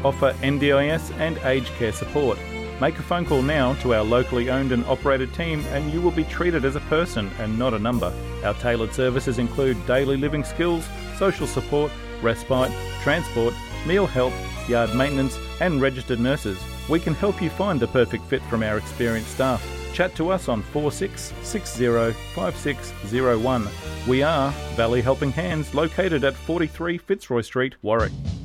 offer NDIS and aged care support. Make a phone call now to our locally owned and operated team and you will be treated as a person and not a number. Our tailored services include daily living skills, social support, respite, transport, meal help, yard maintenance and registered nurses. We can help you find the perfect fit from our experienced staff. Chat to us on 46605601. We are Valley Helping Hands, located at 43 Fitzroy Street, Warwick.